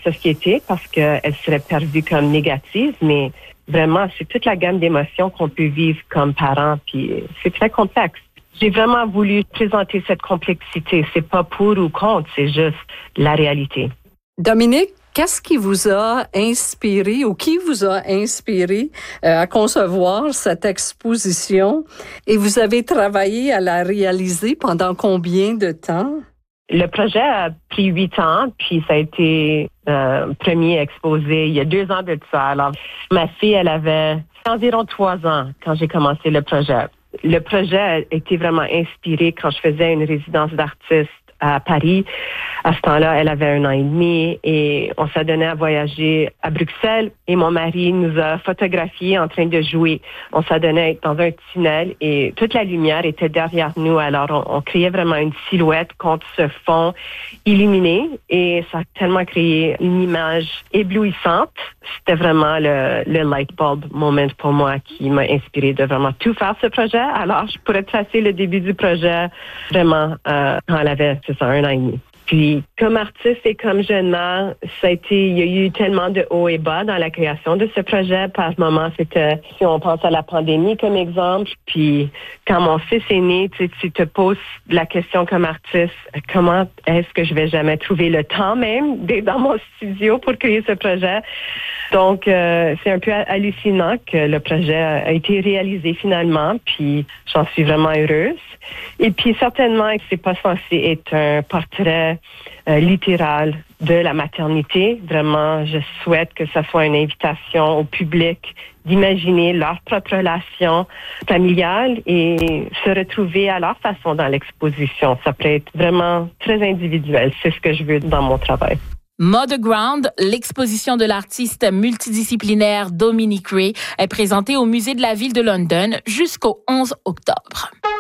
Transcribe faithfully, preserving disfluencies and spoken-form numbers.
société parce qu'elle serait perçue comme négative, mais vraiment, c'est toute la gamme d'émotions qu'on peut vivre comme parents, puis c'est très complexe. J'ai vraiment voulu présenter cette complexité. C'est pas pour ou contre, c'est juste la réalité. Dominique, qu'est-ce qui vous a inspiré ou qui vous a inspiré euh, à concevoir cette exposition? Et vous avez travaillé à la réaliser pendant combien de temps? Le projet a pris huit ans, puis ça a été euh, premier exposé il y a deux ans de ça. Alors, ma fille, elle avait environ trois ans quand j'ai commencé le projet. Le projet a été vraiment inspiré quand je faisais une résidence d'artiste à Paris. À ce temps-là, elle avait un an et demi et on s'est donné à voyager à Bruxelles et mon mari nous a photographiés en train de jouer. On s'est donné à être dans un tunnel et toute la lumière était derrière nous. Alors, on, on créait vraiment une silhouette contre ce fond illuminé et ça a tellement créé une image éblouissante. C'était vraiment le, le light bulb moment pour moi qui m'a inspiré de vraiment tout faire ce projet. Alors, je pourrais tracer le début du projet vraiment euh, quand elle avait, c'est ça, un an et demi. Puis, comme artiste et comme jeune mère, ça a été, il y a eu tellement de hauts et bas dans la création de ce projet. Par moment, c'était, si on pense à la pandémie comme exemple, puis quand mon fils est né, tu, tu te poses la question comme artiste, comment est-ce que je vais jamais trouver le temps même d'être dans mon studio pour créer ce projet? Donc, euh, c'est un peu hallucinant que le projet a été réalisé finalement, puis j'en suis vraiment heureuse. Et puis, certainement, c'est pas censé être un portrait euh, littéral de la maternité. Vraiment, je souhaite que ça soit une invitation au public d'imaginer leur propre relation familiale et se retrouver à leur façon dans l'exposition. Ça peut être vraiment très individuel. C'est ce que je veux dans mon travail. Motherground, l'exposition de l'artiste multidisciplinaire Dominique Ray, est présentée au Musée de la Ville de London jusqu'au onze octobre.